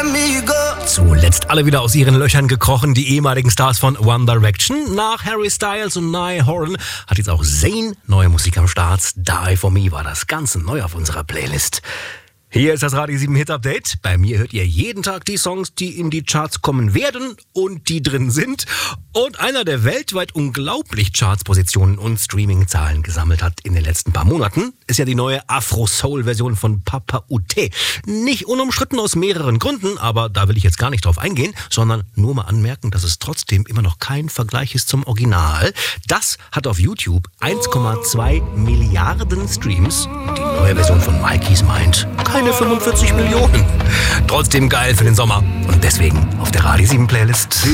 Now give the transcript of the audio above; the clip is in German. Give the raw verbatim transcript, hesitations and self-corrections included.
Zuletzt alle wieder aus ihren Löchern gekrochen, die ehemaligen Stars von One Direction. Nach Harry Styles und Niall Horan hat jetzt auch Zayn neue Musik am Start. Die For Me war das Ganze neu auf unserer Playlist. Hier ist das Radio sieben Hit Update. Bei mir hört ihr jeden Tag die Songs, die in die Charts kommen werden und die drin sind. Und einer, der weltweit unglaublich Chartspositionen und Streaming-Zahlen gesammelt hat in den letzten paar Monaten, ist ja die neue Afro-Soul-Version von Papa Oute. Nicht unumstritten aus mehreren Gründen, aber da will ich jetzt gar nicht drauf eingehen, sondern nur mal anmerken, dass es trotzdem immer noch kein Vergleich ist zum Original. Das hat auf YouTube eins Komma zwei Milliarden Streams. Die neue Version von Mikey's Mind keine fünfundvierzig Millionen. Trotzdem geil für den Sommer und deswegen auf der Radio sieben Playlist.